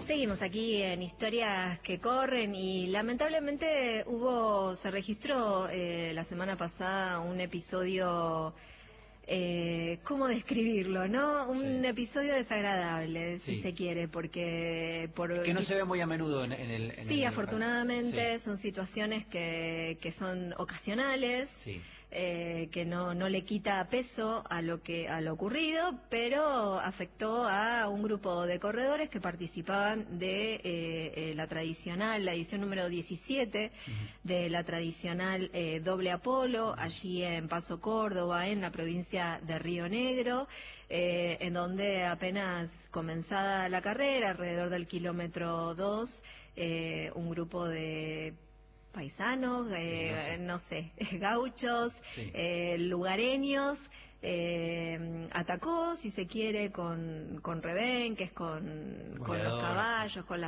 Seguimos aquí en Historias que Corren y lamentablemente se registró la semana pasada un episodio, ¿cómo describirlo, no? Un episodio desagradable, si se quiere, porque... que no se ve muy a menudo en el... Sí, afortunadamente son situaciones que son ocasionales, que no le quita peso a lo ocurrido, pero afectó a un grupo de corredores que participaban de la edición número 17 de la tradicional doble Apolo, allí en Paso Córdoba, en la provincia de Río Negro, en donde apenas comenzada la carrera, alrededor del kilómetro 2, un grupo de paisanos, no sé, gauchos, lugareños, atacó, si se quiere, con rebenques, con los caballos, con las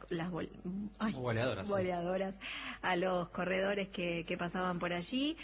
boleadoras a los corredores que pasaban por allí.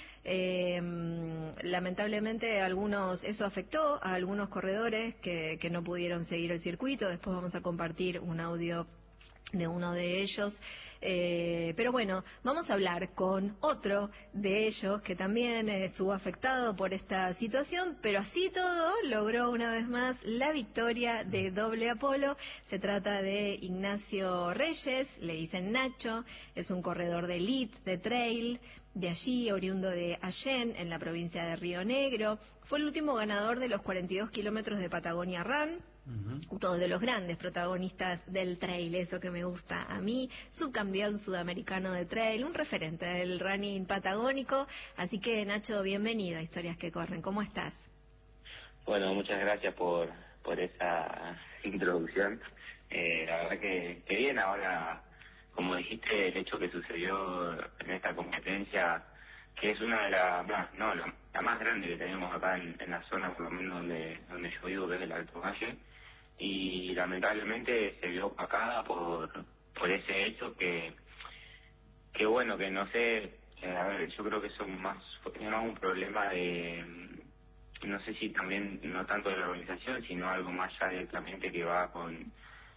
Lamentablemente eso afectó a algunos corredores que no pudieron seguir el circuito. Después vamos a compartir un audio de uno de ellos, pero bueno, vamos a hablar con otro de ellos que también estuvo afectado por esta situación, pero así todo logró una vez más la victoria de doble Apolo. Se trata de Ignacio Reyes, le dicen Nacho, es un corredor de elite, de trail, de allí, oriundo de Allén, en la provincia de Río Negro. Fue el último ganador de los 42 kilómetros de Patagonia Run, uno de los grandes protagonistas del trail, eso que me gusta a mí, subcampeón sudamericano de trail, un referente del running patagónico. Bien, que Nacho, bienvenido a Historias que Corren, ¿cómo estás? Bueno, muchas gracias por esa introducción. La verdad que bien. Ahora, como dijiste, el hecho que sucedió en esta competencia, que es una de las la más grande que tenemos acá en la zona, por lo menos donde yo vivo, que es el Alto Valle, y lamentablemente se vio opacada por ese hecho que bueno, que no sé, a ver, yo creo que eso fue más un problema de, no sé si también, no tanto de la organización, sino algo más ya directamente que va con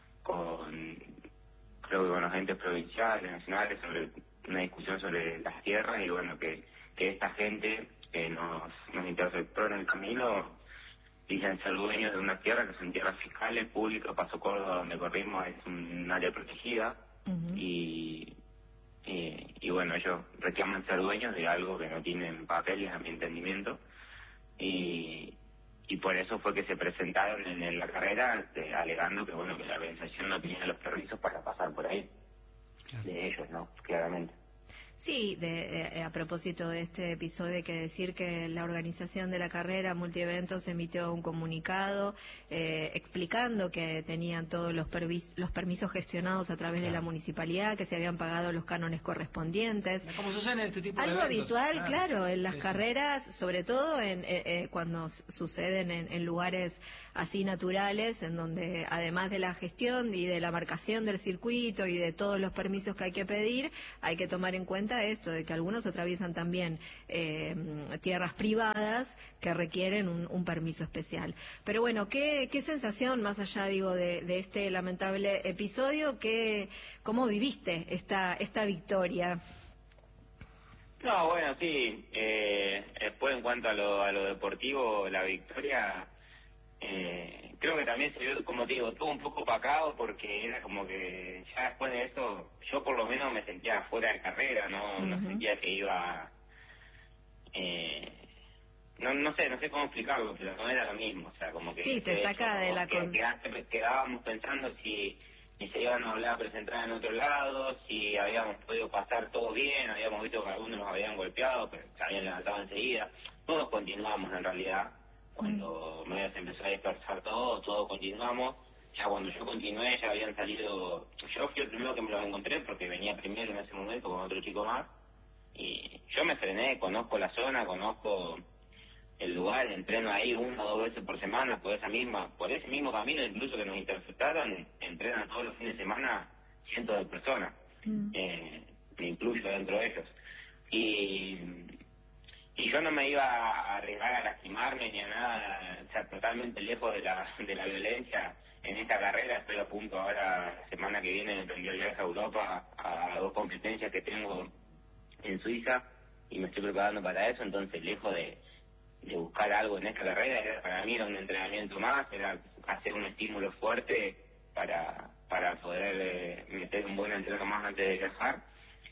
creo que con los entes provinciales, nacionales, sobre una discusión sobre las tierras, y bueno, que esta gente que nos interceptó en el camino dicen ser dueños de una tierra que son tierras fiscales, públicas. Paso Córdoba, donde corrimos, es un área protegida, y bueno, ellos reclaman ser dueños de algo que no tienen papeles, a mi entendimiento, y por eso fue que se presentaron en la carrera, alegando que bueno, que la organización no tenía los permisos para pasar por ahí, de ellos, ¿no? Claramente. Sí, a propósito de este episodio hay que decir que la organización de la carrera Multieventos emitió un comunicado explicando que tenían todos los permisos gestionados a través de la municipalidad, que se habían pagado los cánones correspondientes. Como sucede en este tipo de algo eventos. Habitual, claro, en las carreras, sobre todo cuando suceden en lugares así naturales, en donde además de la gestión y de la marcación del circuito y de todos los permisos que hay que pedir, hay que tomar en cuenta esto de que algunos atraviesan también tierras privadas que requieren un permiso especial. Pero bueno, ¿qué sensación, más allá, digo, de este lamentable episodio, cómo viviste esta victoria? No, bueno, sí, después en cuanto a lo deportivo, la victoria, creo que también se vio, como te digo, todo un poco opacado, porque era como que ya después de eso, yo por lo menos me sentía fuera de carrera, no sentía que iba, no sé cómo explicarlo, pero no era lo mismo, o sea, como que sí, te saca de la quedábamos pensando si se iban a hablar, presentar en otro lado, si habíamos podido pasar todo bien, habíamos visto que algunos nos habían golpeado, pero se habían levantado enseguida. Todos continuamos en realidad. Cuando medio se empezó a dispersar todo continuamos. Ya cuando yo continué ya habían salido, yo fui el primero que me los encontré porque venía primero en ese momento con otro chico más, y yo me frené, conozco la zona, conozco el lugar, entreno ahí 1 o 2 veces por semana, por ese mismo camino, incluso que nos interceptaron, entrenan todos los fines de semana cientos de personas, me incluyo dentro de ellos. Y yo no me iba a arriesgar a lastimarme ni a nada, o sea, totalmente lejos de la violencia, en esta carrera. Estoy a punto ahora, la semana que viene, de emprender el viaje a Europa, a 2 competencias que tengo en Suiza, y me estoy preparando para eso. Entonces, lejos de buscar algo en esta carrera, para mí era un entrenamiento más, era hacer un estímulo fuerte para poder meter un buen entreno más antes de viajar.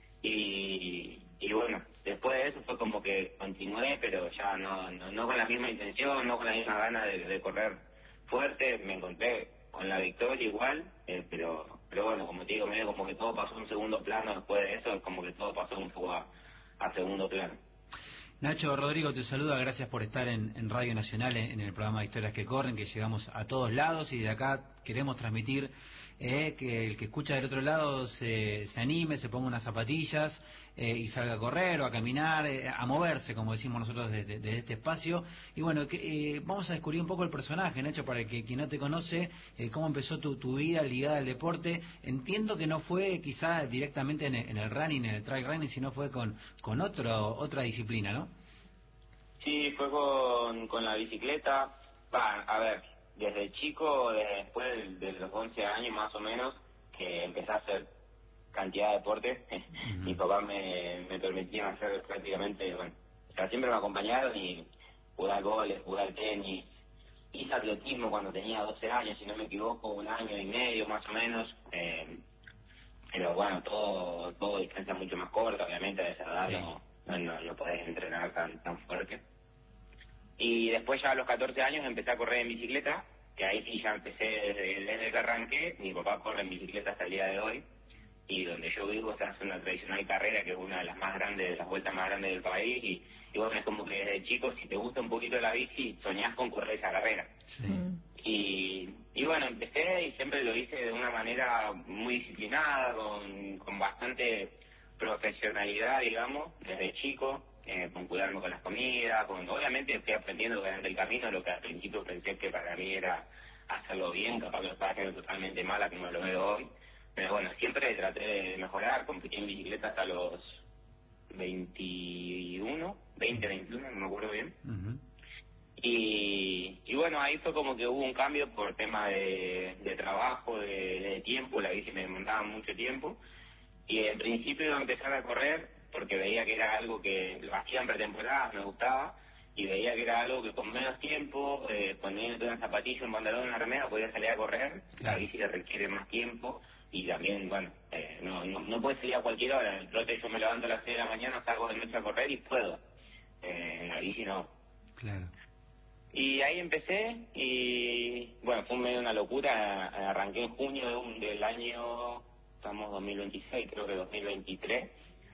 Y bueno, después de eso fue como que continué, pero ya no con la misma intención, no con la misma gana de correr fuerte. Me encontré con la victoria igual, pero bueno, como te digo, medio como que todo pasó en segundo plano. Después de eso, es como que todo pasó un poco a segundo plano. Nacho, Rodrigo te saluda, gracias por estar en Radio Nacional, en el programa de Historias que Corren, que llegamos a todos lados, y de acá queremos transmitir que el que escucha del otro lado se anime, se ponga unas zapatillas y salga a correr o a caminar, a moverse, como decimos nosotros desde este espacio. Y bueno, vamos a descubrir un poco el personaje, Nacho, para que quien no te conoce, cómo empezó tu vida ligada al deporte. Entiendo que no fue quizá directamente en el running, en el trail running, sino fue con otra disciplina, ¿no? Sí, fue con la bicicleta. A ver, desde chico, después de los 11 años más o menos, que empecé a hacer cantidad de deportes. Mi papá me permitía hacer prácticamente, bueno, o sea, siempre me acompañaron, y jugué al vóley, jugué al tenis, hice atletismo cuando tenía 12 años, si no me equivoco, 1 año y medio más o menos. Pero bueno, todo distancia mucho más corta, obviamente a esa edad. Sí. No podés entrenar tan fuerte. Y después ya a los 14 años empecé a correr en bicicleta, que ahí sí ya empecé desde que arranqué. Mi papá corre en bicicleta hasta el día de hoy, y donde yo vivo se hace una tradicional carrera, que es una de las más grandes, de las vueltas más grandes del país, y bueno, es como que desde chico, si te gusta un poquito la bici, soñás con correr esa carrera. Sí. Y bueno, empecé, y siempre lo hice de una manera muy disciplinada, con bastante profesionalidad, digamos, desde chico, con cuidarme con las comidas, obviamente fui aprendiendo durante el camino lo que al principio pensé que para mí era hacerlo bien, capaz que lo estaba haciendo totalmente mal, a como lo veo hoy. Pero bueno, siempre traté de mejorar, competí en bicicleta hasta los 21, no me acuerdo bien. Uh-huh. Y bueno, ahí fue como que hubo un cambio por tema de trabajo, de tiempo. La bici me demandaba mucho tiempo, y en principio iba a empezar a correr porque veía que era algo que lo hacía en pretemporada, me gustaba, y veía que era algo que con menos tiempo, poniendo una zapatilla, un pantalón, una remera, podía salir a correr. La bici le requiere más tiempo, y también, bueno, no puede salir a cualquier hora. El trote, yo me levanto a las 6 de la mañana, salgo de noche a correr y puedo. La bici no. Claro. Y ahí empecé, y bueno, fue medio una locura. Arranqué en junio del año, estamos 2026, creo que 2023,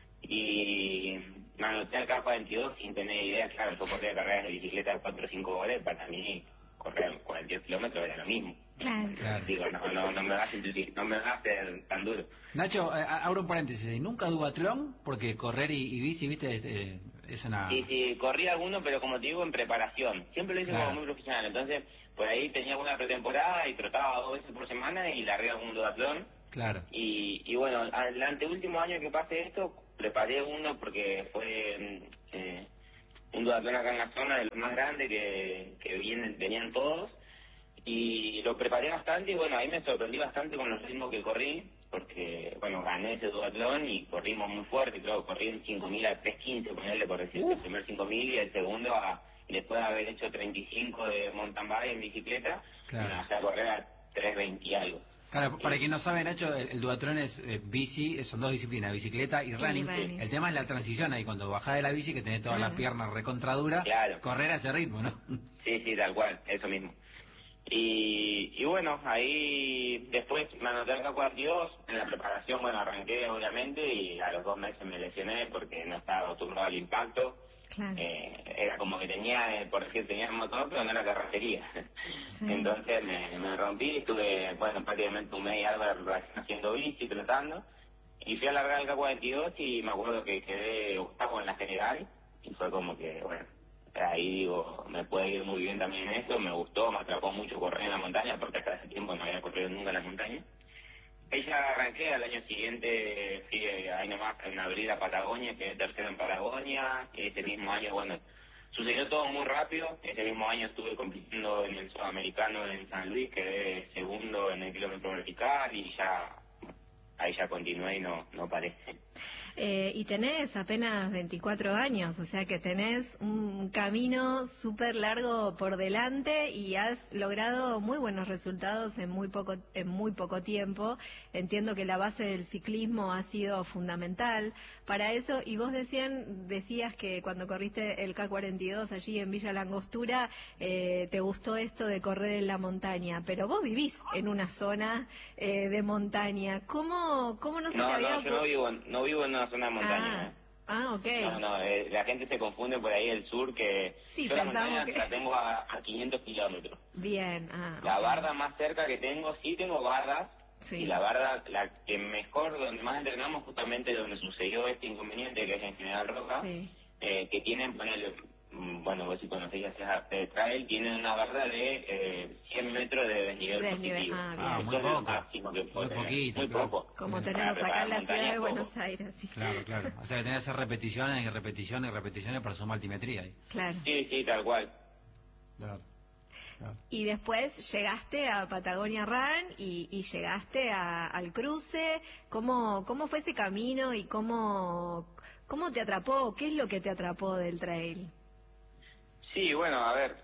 y me anoté al K42 sin tener idea. Claro, yo corría carreras de bicicleta de 4 o 5 horas, para mí correr 42 kilómetros era lo mismo. Claro. Digo, no me va a hacer tan duro. Nacho, abro un paréntesis, ¿nunca duatlón? Porque correr y bici, viste, es una... Sí, corrí alguno, pero como te digo, en preparación. Siempre lo hice Claro. como muy profesional. Entonces, por ahí tenía una pretemporada y trotaba 2 veces por semana, y largué algún duatlón. Claro. Y bueno, al anteúltimo año que pasé esto, preparé uno porque fue un duatlón acá en la zona, de los más grandes que venían todos. Y lo preparé bastante, y bueno, ahí me sorprendí bastante con los ritmos que corrí, porque, bueno, gané ese duatlón y corrimos muy fuerte. Creo que corrí en 5.000 a 3.15, ponerle, por decirte, el primer 5.000, y el segundo después de haber hecho 35 de mountain bike en bicicleta, Claro. me bajé a correr a 3.20 y algo. Claro, para quien no sabe, Nacho, el duatlón es bici, son 2 disciplinas, bicicleta y running. running. El tema es la transición ahí, cuando bajás de la bici, que tenés todas las piernas recontraduras, Claro. correr a ese ritmo, ¿no? Sí, tal cual, eso mismo. Y bueno, ahí después me anoté al K42, en la preparación, bueno, arranqué obviamente, y a los 2 meses me lesioné porque no estaba acostumbrado al impacto. Claro. Era como que tenía, por decir, tenía el motor, pero no la carrocería. Sí. Entonces me rompí, estuve, bueno, prácticamente 1 mes y algo haciendo bici, trotando, y fui a largar el K42, y me acuerdo que quedé octavo en la general, y fue como que, bueno, ahí digo, me puede ir muy bien también en eso. Me gustó, me atrapó mucho correr en la montaña, porque hasta ese tiempo no había corrido nunca en la montaña. Ahí ya arranqué. Al año siguiente fui ahí nomás en abril a Patagonia, quedé tercero en Patagonia, y ese mismo año, bueno, sucedió todo muy rápido. Ese mismo año estuve compitiendo en el Sudamericano en San Luis, quedé segundo en el kilómetro vertical y ya ahí ya continué y no paré. Y tenés apenas 24 años, o sea que tenés un camino súper largo por delante y has logrado muy buenos resultados en muy poco tiempo. Entiendo que la base del ciclismo ha sido fundamental para eso, y vos decías que cuando corriste el K42 allí en Villa Langostura, te gustó esto de correr en la montaña, pero vos vivís en una zona de montaña. ¿Cómo no se te había ocurrido? Yo no vivo en una zona de montaña. Ok. La gente se confunde por ahí el sur, que sí, yo la montaña la tengo a 500 kilómetros. Bien. La barda más cerca que tengo, sí tengo bardas, sí. Y la barda, la que mejor, donde más entrenamos, justamente donde sucedió este inconveniente, que es en General Roca, sí. Que tienen, bueno, vos si conocéis hacia trail, tienen una barra de 100 metros de desnivel positivo. Muy poco. Máximo que muy poquito. Muy poco. Como tenemos acá en la ciudad de Buenos Aires. Sí. Claro. O sea, que tenés que hacer repeticiones y repeticiones y repeticiones para sumar altimetría ahí. Claro. Sí, tal cual. Claro. Y después llegaste a Patagonia Run y llegaste al cruce. ¿Cómo fue ese camino y cómo te atrapó? ¿Qué es lo que te atrapó del trail? Sí, bueno, a ver,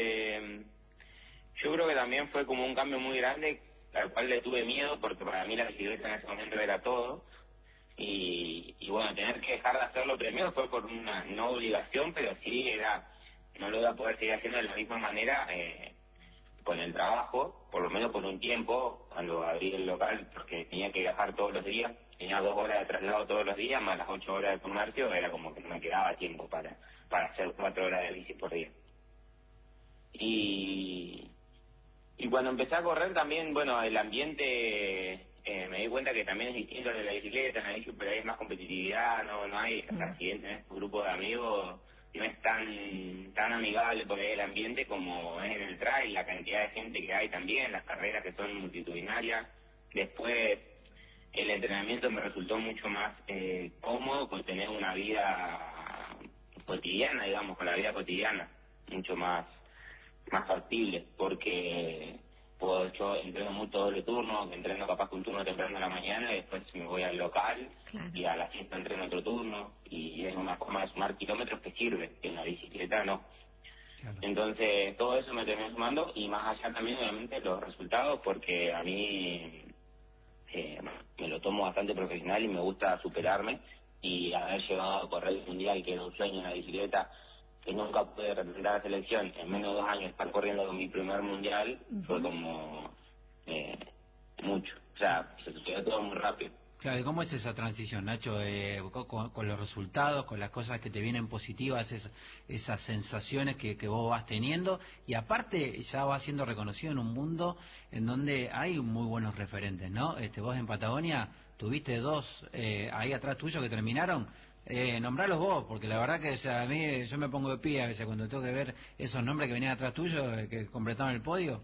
yo creo que también fue como un cambio muy grande, al cual le tuve miedo, porque para mí la bicicleta en ese momento era todo. Y bueno, tener que dejar de hacerlo primero fue por una no obligación, pero sí no lo iba a poder seguir haciendo de la misma manera con el trabajo, por lo menos por un tiempo, cuando abrí el local, porque tenía que viajar todos los días, tenía 2 horas de traslado todos los días, más las 8 horas de comercio, era como que no me quedaba tiempo para hacer 4 horas de bici por día. Y cuando empecé a correr también, bueno, el ambiente, me di cuenta que también es distinto de la bicicleta. En la bici pero hay más competitividad, no hay accidentes en este grupo de amigos, no es tan amigable por ahí el ambiente como es en el trail, la cantidad de gente que hay también, las carreras que son multitudinarias. Después el entrenamiento me resultó mucho más cómodo con tener una vida cotidiana, digamos, con la vida cotidiana, mucho más factible, porque yo entreno mucho doble turno, entreno capaz que un turno temprano en la mañana y después me voy al local, claro. Y a la fiesta entreno otro turno, y es una forma de sumar kilómetros que sirve, que en la bicicleta no. Claro. Entonces todo eso me terminó sumando, y más allá también obviamente los resultados, porque a mí me lo tomo bastante profesional y me gusta superarme, y haber llegado a correr el mundial, que era un sueño en la bicicleta, que nunca pude representar a la selección, en menos de 2 años estar corriendo con mi primer mundial, fue como mucho. O sea, se sucedió todo muy rápido. Claro, ¿y cómo es esa transición, Nacho? Con los resultados, con las cosas que te vienen positivas, esas sensaciones que vos vas teniendo, y aparte ya vas siendo reconocido en un mundo en donde hay muy buenos referentes, ¿no? Vos en Patagonia tuviste 2 ahí atrás tuyo que terminaron. Nombralos vos, porque la verdad que, o sea, a mí yo me pongo de pie a veces cuando tengo que ver esos nombres que venían atrás tuyo, que completaban el podio.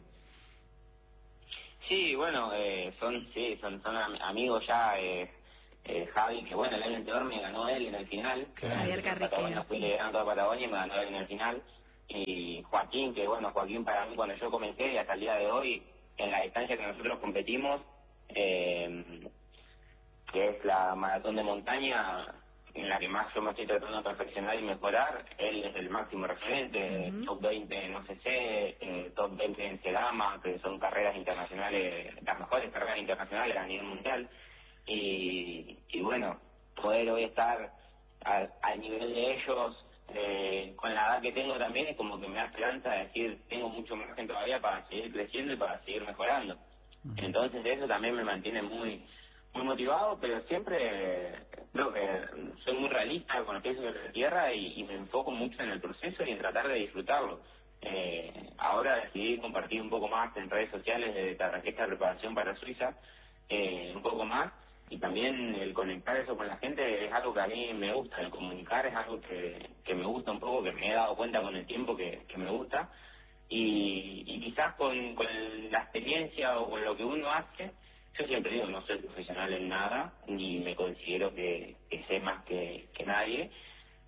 Sí, bueno, son amigos ya. Javi, que bueno, el año anterior me ganó él en el final. Javier Carriqueo. Fui liderando a Patagonia y me ganó él en el final. Y Joaquín, que bueno, Joaquín para mí cuando yo comencé y hasta el día de hoy, en la distancia que nosotros competimos, que es la maratón de montaña, en la que más yo me estoy tratando de perfeccionar y mejorar, él es el máximo referente, top 20 en OCC, top 20 en Sedama, que son carreras internacionales, las mejores carreras internacionales a nivel mundial, y bueno, poder hoy estar al nivel de ellos, con la edad que tengo también, es como que me da esperanza de decir, tengo mucho margen todavía para seguir creciendo y para seguir mejorando. Entonces eso también me mantiene muy motivado, pero siempre creo que soy muy realista con los pies sobre la tierra y me enfoco mucho en el proceso y en tratar de disfrutarlo. Ahora decidí compartir un poco más en redes sociales de esta preparación para Suiza, un poco más, y también el conectar eso con la gente es algo que a mí me gusta, el comunicar es algo que me gusta un poco, que me he dado cuenta con el tiempo que me gusta, y quizás con la experiencia o con lo que uno hace. Yo siempre digo, no soy profesional en nada, ni me considero que sé más que nadie,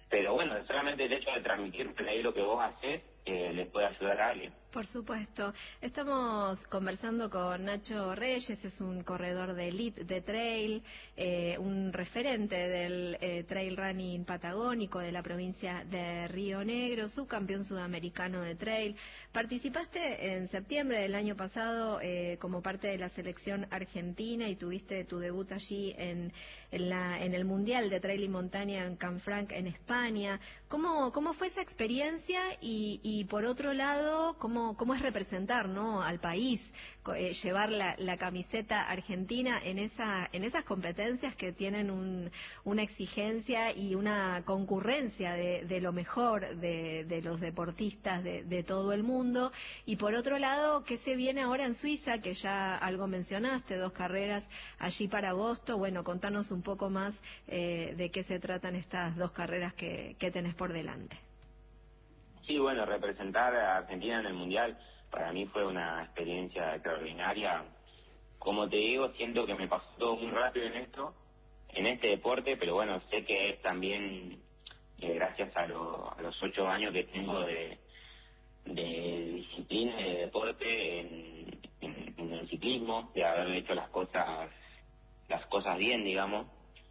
pero bueno, solamente el hecho de transmitir por ahí lo que vos haces les puede ayudar a alguien. Por supuesto. Estamos conversando con Nacho Reyes, es un corredor de elite de trail, un referente del trail running patagónico de la provincia de Río Negro, subcampeón sudamericano de trail. Participaste en septiembre del año pasado como parte de la selección argentina y tuviste tu debut allí en el Mundial de Trail y Montaña en Canfranc, en España. ¿Cómo fue esa experiencia? Y por otro lado, ¿cómo es representar, ¿no?, al país, llevar la camiseta argentina en esas competencias que tienen una exigencia y una concurrencia de lo mejor de los deportistas de todo el mundo? Y por otro lado, ¿qué se viene ahora en Suiza? Que ya algo mencionaste, 2 carreras allí para agosto. Bueno, contanos un poco más de qué se tratan estas 2 carreras que tenés por delante. Sí, bueno, representar a Argentina en el Mundial para mí fue una experiencia extraordinaria. Como te digo, siento que me pasó todo muy rápido en este deporte, pero bueno, sé que es también gracias a los 8 años que tengo de disciplina y de deporte en el ciclismo, de haber hecho las cosas bien, digamos.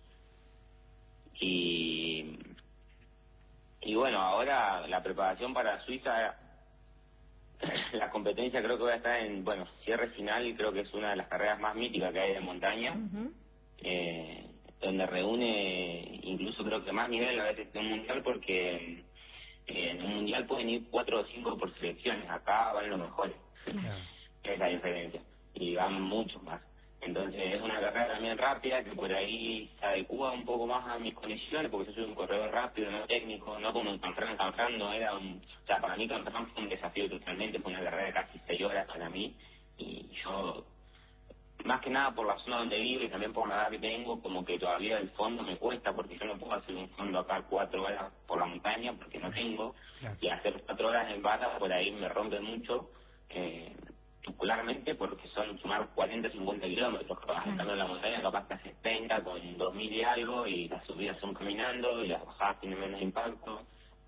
Y bueno, ahora la preparación para Suiza, la competencia creo que voy a estar en, cierre final, y creo que es una de las carreras más míticas que hay de montaña, donde reúne incluso creo que más nivel a veces que un mundial, porque en un mundial pueden ir 4 o 5 por selecciones, acá van los mejores, es la diferencia, y van muchos más. Entonces es una carrera también rápida que por ahí se adecua un poco más a mis condiciones, porque yo soy un corredor rápido, no técnico, no como en Canfranc. No era o sea, para mí Canfranc fue un desafío totalmente, fue una carrera de casi 6 horas para mí, y yo, más que nada por la zona donde vivo y también por la edad que tengo, como que todavía el fondo me cuesta, porque yo no puedo hacer un fondo acá 4 horas por la montaña, porque no tengo, y hacer 4 horas en bata por ahí me rompe mucho, particularmente porque son sumar 40 o 50 kilómetros, capaz estando en la montaña capaz que haces 30 con 2000 y algo, y las subidas son caminando y las bajadas tienen menos impacto.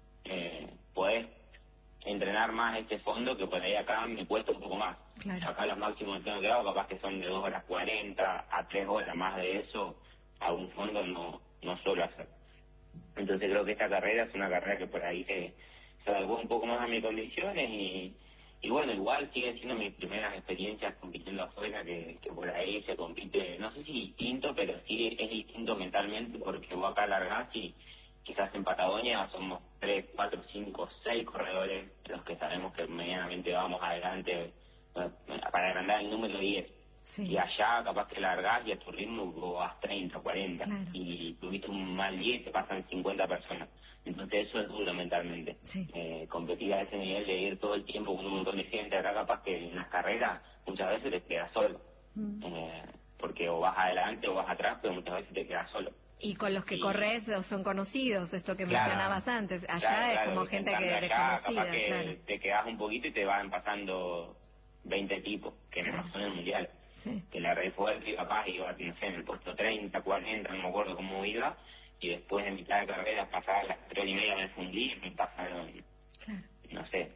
Podés entrenar más este fondo, que por ahí acá me cuesta un poco más. Acá los máximos que tengo que dar capaz que son de 2 horas 40 a 3 horas, más de eso a un fondo no suelo hacer. Entonces creo que esta carrera es una carrera que por ahí se adecua un poco más a mis condiciones, y bueno, igual siguen siendo mis primeras experiencias compitiendo afuera, que por ahí se compite, no sé si distinto, pero sí es distinto mentalmente, porque vos acá largás y quizás en Patagonia somos 3, 4, 5, 6 corredores los que sabemos que medianamente vamos adelante para agrandar el número 10. Sí. Y allá capaz que largás y a tu ritmo vos vas 30, 40, y tuviste un mal 10, te pasan 50 personas. Entonces eso es duro mentalmente. Sí. Competir a ese nivel de ir todo el tiempo con un montón de gente, acá capaz que en las carreras muchas veces te quedas solo. Porque o vas adelante o vas atrás, pero muchas veces te quedas solo. Y con los que corres son conocidos, esto que mencionabas antes. Allá es como gente que desconocida. Capaz que te quedas un poquito y te van pasando 20 tipos, que me pasó en el Mundial. Sí. Que la red fuerte y capaz iba, no sé, en el puesto 30, 40, no me acuerdo cómo iba, y después de mitad de carrera pasaba a las 3:30 me fundí y me pasaron, no sé,